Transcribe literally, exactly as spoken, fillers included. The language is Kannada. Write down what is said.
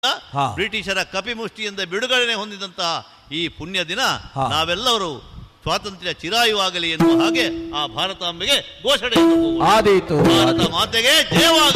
ಬ್ರಿಟಿಷರ ಕಪಿಮುಷ್ಟಿಯಿಂದ ಬಿಡುಗಡೆ ಹೊಂದಿದಂತಹ ಈ ಪುಣ್ಯ ದಿನ ನಾವೆಲ್ಲರೂ ಸ್ವಾತಂತ್ರ್ಯ ಚಿರಾಯುವಾಗಲಿ ಎನ್ನುವ ಹಾಗೆ ಆ ಭಾರತಾಂಬೆಗೆ ಘೋಷಣೆ. ಆದೀತು. ಭಾರತ ಮಾತೆಗೆ ಜಯವಾಗಲಿ.